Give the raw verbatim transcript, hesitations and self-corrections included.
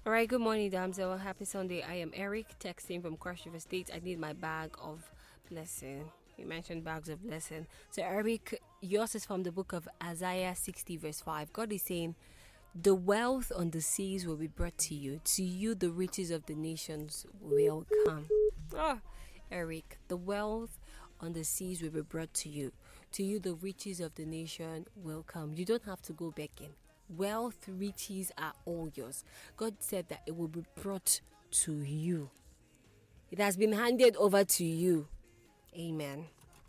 All right, good morning, Damsel. Happy Sunday. I am Eric, texting from Cross River State. I need my bag of blessing. You mentioned bags of blessing. So, Eric, yours is from the book of Isaiah sixty, verse five. God is saying, the wealth on the seas will be brought to you. To you, the riches of the nations will come. Oh, Eric, the wealth on the seas will be brought to you. To you, the riches of the nation will come. You don't have to go begging. Wealth, riches are all yours. God said that it will be brought to you. It has been handed over to you. Amen.